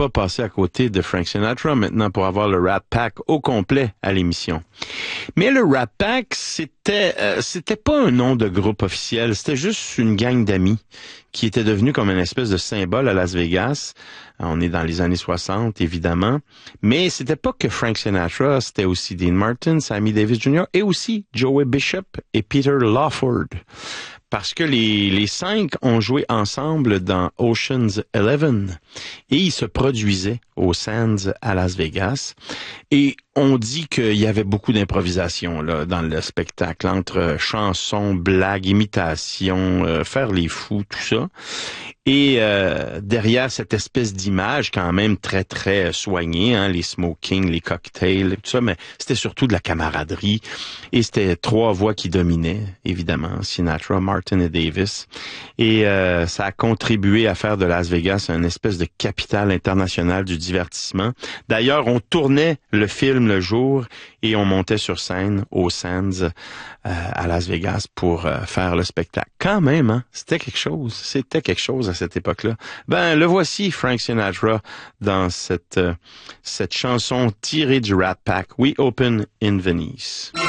pas passer à côté de Frank Sinatra maintenant pour avoir le Rat Pack au complet à l'émission. Mais le Rat Pack, c'était pas un nom de groupe officiel, c'était juste une gang d'amis qui était devenue comme une espèce de symbole à Las Vegas. On est dans les années 60, évidemment. Mais c'était pas que Frank Sinatra, c'était aussi Dean Martin, Sammy Davis Jr. et aussi Joey Bishop et Peter Lawford. Parce que les cinq ont joué ensemble dans Ocean's 11 et ils se produisaient au Sands à Las Vegas. Et on dit qu'il y avait beaucoup d'improvisation là dans le spectacle, entre chansons, blagues, imitations, faire les fous, tout ça. Et derrière cette espèce d'image quand même très, très soignée, hein, les smokings, les cocktails, tout ça, mais c'était surtout de la camaraderie. Et c'était trois voix qui dominaient, évidemment, Sinatra, Martin et Davis. Et ça a contribué à faire de Las Vegas une espèce de capitale internationale du divertissement. D'ailleurs, on tournait le film le jour et on montait sur scène au Sands à Las Vegas pour faire le spectacle. Quand même, hein, c'était quelque chose à cette époque-là. Ben, le voici, Frank Sinatra, dans cette chanson tirée du Rat Pack, We Open in Venice.